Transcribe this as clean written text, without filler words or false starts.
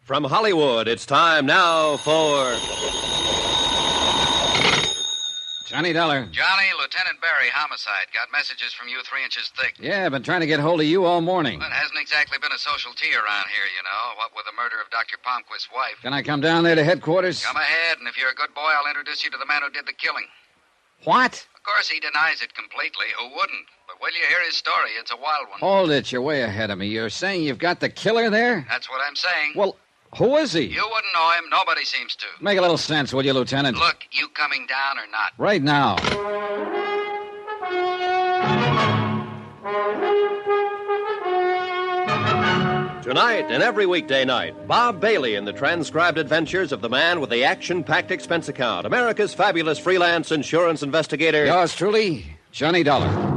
From Hollywood, it's time now for... Johnny Dollar. Johnny, Lieutenant Barry, homicide. Got messages from you 3 inches thick. Yeah, been trying to get hold of you all morning. Well, it hasn't exactly been a social tea around here, you know. What with the murder of Dr. Palmquist's wife. Can I come down there to headquarters? Come ahead, and if you're a good boy, I'll introduce you to the man who did the killing. What? Of course, he denies it completely. Who wouldn't? But will you hear his story? It's a wild one. Hold it. You're way ahead of me. You're saying you've got the killer there? That's what I'm saying. Well, who is he? You wouldn't know him. Nobody seems to. Make a little sense, will you, Lieutenant? Look, you coming down or not? Right now. Tonight and every weekday night, Bob Bailey in the transcribed adventures of the man with the action-packed expense account, America's fabulous freelance insurance investigator. Yours truly, Johnny Dollar.